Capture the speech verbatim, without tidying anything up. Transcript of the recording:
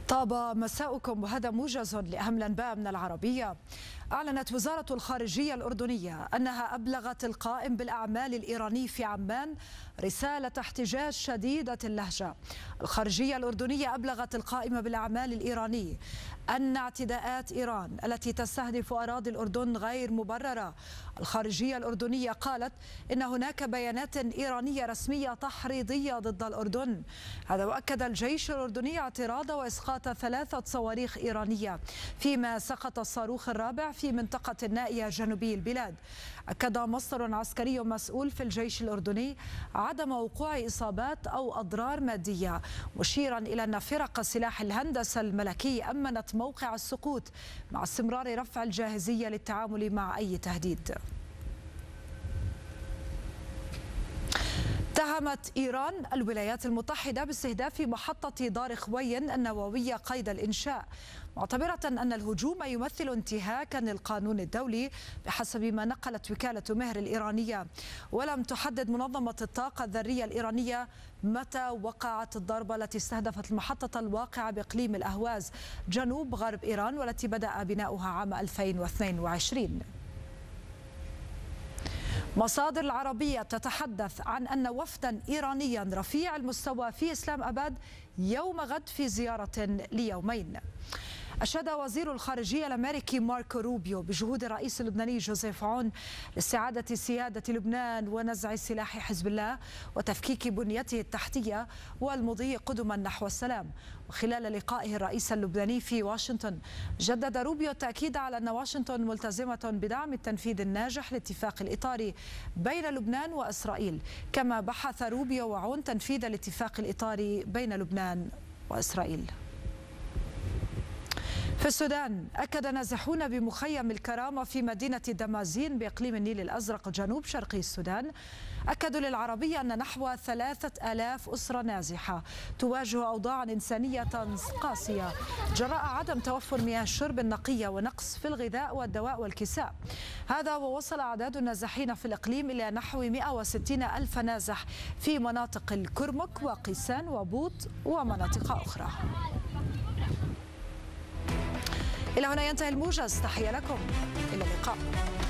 طاب مساؤكم، وهذا موجز لأهم الأنباء من العربية. أعلنت وزارة الخارجية الأردنية أنها أبلغت القائم بالأعمال الإيراني في عمان رسالة احتجاج شديدة اللهجة. الخارجية الأردنية أبلغت القائم بالأعمال الإيراني أن اعتداءات إيران التي تستهدف أراضي الأردن غير مبررة. الخارجية الأردنية قالت إن هناك بيانات إيرانية رسمية تحريضية ضد الأردن. هذا وأكد الجيش الأردني اعتراض وإسقاط ثلاثة صواريخ إيرانية، فيما سقط الصاروخ الرابع في منطقة النائية جنوبي البلاد. أكد مصدر عسكري مسؤول في الجيش الأردني عدم وقوع إصابات أو أضرار مادية، مشيرا إلى أن فرق سلاح الهندسة الملكي أمنت موقع السقوط مع استمرار رفع الجاهزية للتعامل مع أي تهديد. اتهمت إيران الولايات المتحدة باستهداف محطة دار خوين النووية قيد الإنشاء، معتبرة أن الهجوم يمثل انتهاكا للقانون الدولي بحسب ما نقلت وكالة مهر الإيرانية. ولم تحدد منظمة الطاقة الذرية الإيرانية متى وقعت الضربة التي استهدفت المحطة الواقعة بإقليم الأهواز جنوب غرب إيران، والتي بدأ بناؤها عام ألفين واثنين وعشرين. مصادر العربية تتحدث عن أن وفدا إيرانيا رفيع المستوى في إسلام أباد يوم غد في زيارة ليومين. أشاد وزير الخارجية الأمريكي ماركو روبيو بجهود الرئيس اللبناني جوزيف عون لاستعادة سيادة لبنان ونزع سلاح حزب الله وتفكيك بنيته التحتية والمضي قدما نحو السلام. وخلال لقائه الرئيس اللبناني في واشنطن، جدد روبيو التأكيد على أن واشنطن ملتزمة بدعم التنفيذ الناجح للاتفاق الإطاري بين لبنان وإسرائيل، كما بحث روبيو وعون تنفيذ الاتفاق الإطاري بين لبنان وإسرائيل. في السودان، أكد نازحون بمخيم الكرامة في مدينة دمازين بإقليم النيل الأزرق جنوب شرقي السودان أكدوا للعربية أن نحو ثلاثة آلاف أسرة نازحة تواجه أوضاعا إنسانية قاسية جراء عدم توفر مياه الشرب النقية ونقص في الغذاء والدواء والكساء. هذا ووصل أعداد النازحين في الإقليم إلى نحو مئة وستين ألف نازح في مناطق الكرمك وقيسان وبوط ومناطق أخرى. إلى هنا ينتهي الموجز، تحية لكم، إلى اللقاء.